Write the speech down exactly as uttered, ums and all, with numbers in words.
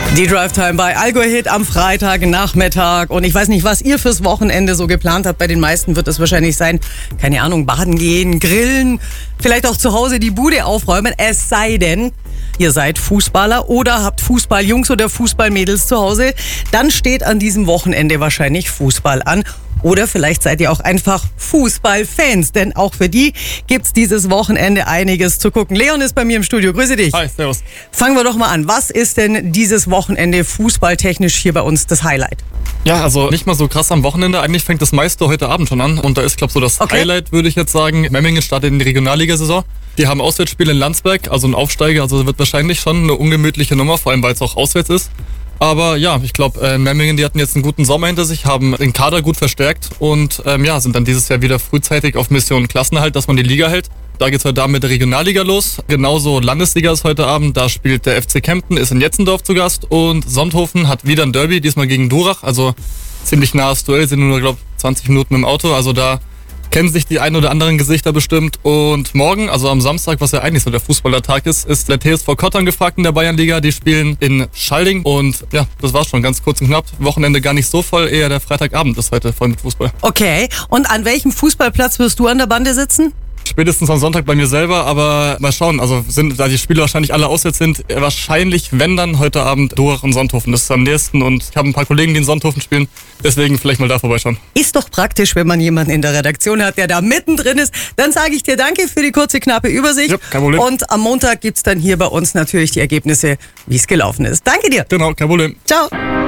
Die Drive Time bei Allgäu Hit am Freitagnachmittag. Und ich weiß nicht, was ihr fürs Wochenende so geplant habt. Bei den meisten wird es wahrscheinlich sein, keine Ahnung, baden gehen, grillen, vielleicht auch zu Hause die Bude aufräumen. Es sei denn, ihr seid Fußballer oder habt Fußballjungs oder Fußballmädels zu Hause. Dann steht an diesem Wochenende wahrscheinlich Fußball an. Oder vielleicht seid ihr auch einfach Fußballfans, denn auch für die gibt's dieses Wochenende einiges zu gucken. Leon ist bei mir im Studio. Grüße dich. Hi, servus. Fangen wir doch mal an. Was ist denn dieses Wochenende fußballtechnisch hier bei uns das Highlight? Ja, also nicht mal so krass am Wochenende. Eigentlich fängt das meiste heute Abend schon an. Und da ist, glaube ich, so das Okay. Highlight, würde ich jetzt sagen. Memmingen startet in die Regionalligasaison. Die haben Auswärtsspiel in Landsberg, also ein Aufsteiger. Also wird wahrscheinlich schon eine ungemütliche Nummer, vor allem weil es auch auswärts ist. Aber ja, ich glaube, äh, Memmingen, die hatten jetzt einen guten Sommer hinter sich, haben den Kader gut verstärkt und ähm, ja, sind dann dieses Jahr wieder frühzeitig auf Mission Klassenerhalt, dass man die Liga hält. Da geht's heute Abend mit der Regionalliga los. Genauso Landesliga ist heute Abend. Da spielt der F C Kempten, ist in Jetzendorf zu Gast. Und Sonthofen hat wieder ein Derby, diesmal gegen Durach. Also ziemlich nahes Duell, sind nur, glaube ich, zwanzig Minuten im Auto. Also da kennen sich die ein oder anderen Gesichter bestimmt. Und morgen, also am Samstag, was ja eigentlich so der Fußballertag ist, ist der T S V Kottern gefragt in der Bayernliga. Die spielen in Schalding. Und ja, das war's schon, ganz kurz und knapp. Wochenende gar nicht so voll, eher der Freitagabend ist heute voll mit Fußball. Okay, und an welchem Fußballplatz wirst du an der Bande sitzen? Spätestens am Sonntag bei mir selber, aber mal schauen. Also sind, da die Spiele wahrscheinlich alle auswärts sind, wahrscheinlich, wenn dann, heute Abend Durach und Sonthofen. Das ist am nächsten und ich habe ein paar Kollegen, die in Sonthofen spielen. Deswegen vielleicht mal da vorbeischauen. Ist doch praktisch, wenn man jemanden in der Redaktion hat, der da mittendrin ist. Dann sage ich dir danke für die kurze, knappe Übersicht. Ja, kein Problem. Und am Montag gibt's dann hier bei uns natürlich die Ergebnisse, wie es gelaufen ist. Danke dir. Genau, kein Problem. Ciao.